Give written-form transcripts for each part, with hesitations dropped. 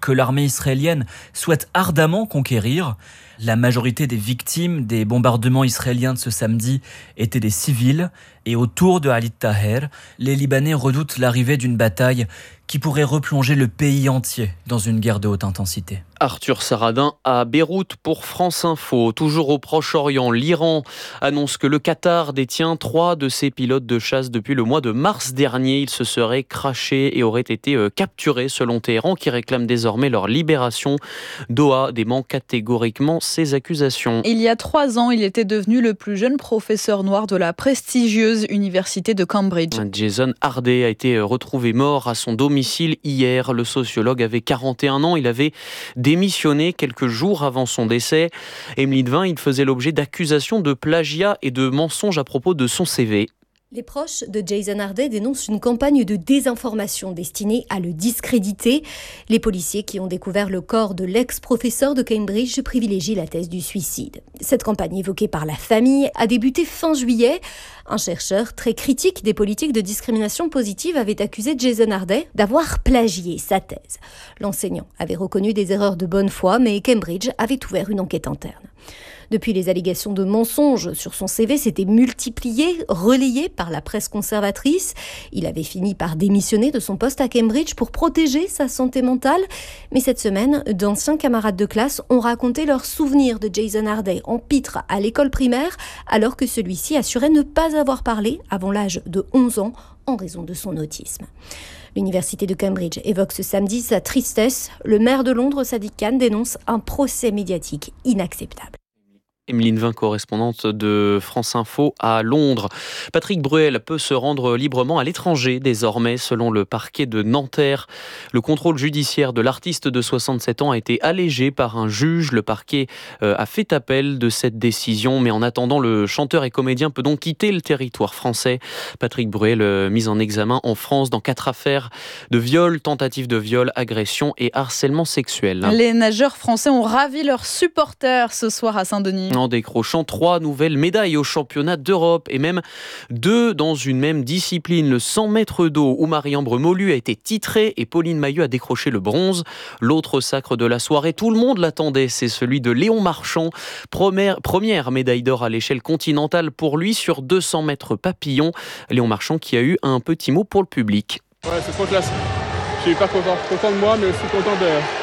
que l'armée israélienne souhaite ardemment conquérir. La majorité des victimes des bombardements israéliens de ce samedi étaient des civils. Et autour de Halit Taher, les Libanais redoutent l'arrivée d'une bataille qui pourrait replonger le pays entier dans une guerre de haute intensité. Arthur Saradin à Beyrouth pour France Info. Toujours au Proche-Orient, l'Iran annonce que le Qatar détient 3 de ses pilotes de chasse depuis le mois de mars dernier. Ils se seraient crashés et auraient été capturés selon Téhéran qui réclame désormais leur libération. Doha dément catégoriquement ces accusations. Il y a 3 ans, il était devenu le plus jeune professeur noir de la prestigieuse université de Cambridge. Jason Harday a été retrouvé mort à son domicile hier. Le sociologue avait 41 ans. Il avait démissionné quelques jours avant son décès. Émilie Devin, il faisait l'objet d'accusations de plagiat et de mensonges à propos de son CV. Les proches de Jason Harday dénoncent une campagne de désinformation destinée à le discréditer. Les policiers qui ont découvert le corps de l'ex-professeur de Cambridge privilégient la thèse du suicide. Cette campagne évoquée par la famille a débuté fin juillet. Un chercheur très critique des politiques de discrimination positive avait accusé Jason Harday d'avoir plagié sa thèse. L'enseignant avait reconnu des erreurs de bonne foi, mais Cambridge avait ouvert une enquête interne. Depuis, les allégations de mensonges sur son CV s'étaient multipliées, relayées par la presse conservatrice. Il avait fini par démissionner de son poste à Cambridge pour protéger sa santé mentale. Mais cette semaine, d'anciens camarades de classe ont raconté leurs souvenirs de Jason Harday en pitre à l'école primaire, alors que celui-ci assurait ne pas avoir parlé avant l'âge de 11 ans en raison de son autisme. L'université de Cambridge évoque ce samedi sa tristesse. Le maire de Londres, Sadiq Khan, dénonce un procès médiatique inacceptable. Emeline Vin, correspondante de France Info à Londres. Patrick Bruel peut se rendre librement à l'étranger désormais, selon le parquet de Nanterre. Le contrôle judiciaire de l'artiste de 67 ans a été allégé par un juge. Le parquet a fait appel de cette décision, mais en attendant, le chanteur et comédien peut donc quitter le territoire français. Patrick Bruel, mis en examen en France dans 4 affaires de viol, tentative de viol, agression et harcèlement sexuel. Les nageurs français ont ravi leurs supporters ce soir à Saint-Denis. En décrochant 3 nouvelles médailles au championnat d'Europe et même 2 dans une même discipline. Le 100 mètres d'eau où Marie-Ambre Molu a été titrée et Pauline Maillot a décroché le bronze. L'autre sacre de la soirée, tout le monde l'attendait, c'est celui de Léon Marchand. Première médaille d'or à l'échelle continentale pour lui sur 200 mètres papillon. Léon Marchand qui a eu un petit mot pour le public. Ouais, c'est trop classe. Je suis hyper content de moi, mais aussi content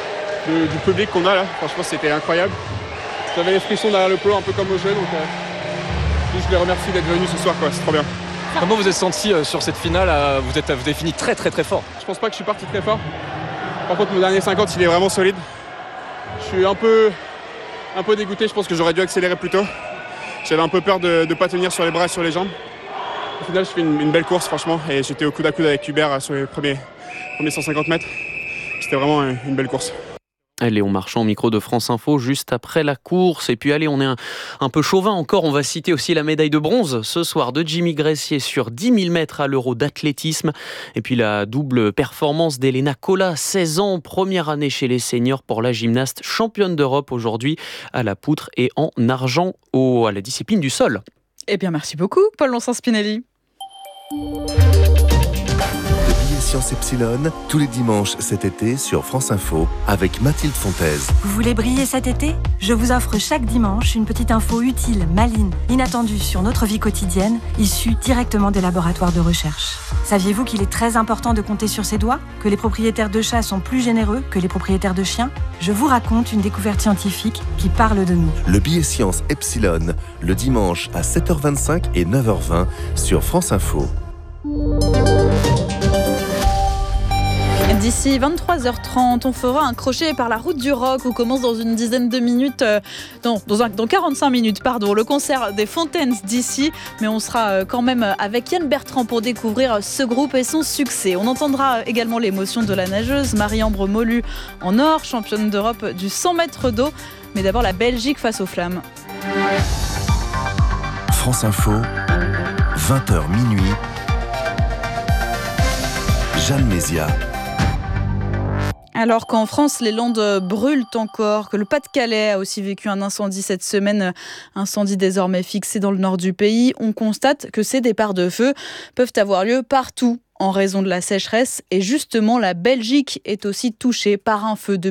du public qu'on a là. Franchement, c'était incroyable. J'avais les frissons derrière le polo, un peu comme au jeu, donc je les remercie d'être venus ce soir, quoi. C'est trop bien. Comment vous êtes senti sur cette finale? Vous avez fini très fort. Je pense pas que je suis parti très fort. Par contre, mon dernier 50, il est vraiment solide. Je suis un peu dégoûté, je pense que j'aurais dû accélérer plus tôt. J'avais un peu peur de ne pas tenir sur les bras et sur les jambes. Au final, je fais une belle course, franchement, et j'étais au coude à coude avec Hubert sur les premiers 150 mètres. C'était vraiment une belle course. Léon Marchand au micro de France Info juste après la course. Et puis allez, on est un peu chauvin encore. On va citer aussi la médaille de bronze ce soir de Jimmy Gressier sur 10 000 mètres à l'Euro d'athlétisme. Et puis la double performance d'Elena Cola, 16 ans, première année chez les seniors pour la gymnaste championne d'Europe aujourd'hui à la poutre et en argent à la discipline du sol. Eh bien, merci beaucoup, Paul-Laurent Spinelli. Sciences Epsilon, tous les dimanches cet été sur France Info avec Mathilde Fontaise. Vous voulez briller cet été? Je vous offre chaque dimanche une petite info utile, maligne, inattendue sur notre vie quotidienne, issue directement des laboratoires de recherche. Saviez-vous qu'il est très important de compter sur ses doigts? Que les propriétaires de chats sont plus généreux que les propriétaires de chiens? Je vous raconte une découverte scientifique qui parle de nous. Le billet Sciences Epsilon, le dimanche à 7h25 et 9h20 sur France Info. D'ici 23h30, on fera un crochet par la route du rock. On commence dans une dizaine de minutes, dans 45 minutes, le concert des Fontaines d'ici. Mais on sera quand même avec Yann Bertrand pour découvrir ce groupe et son succès. On entendra également l'émotion de la nageuse Marie-Ambre Molu en or, championne d'Europe du 100 mètres d'eau. Mais d'abord la Belgique face aux flammes. France Info, 20h minuit. Jeanne Mézia. Alors qu'en France, les Landes brûlent encore, que le Pas-de-Calais a aussi vécu un incendie cette semaine, incendie désormais fixé dans le nord du pays, on constate que ces départs de feu peuvent avoir lieu partout en raison de la sécheresse. Et justement, la Belgique est aussi touchée par un feu de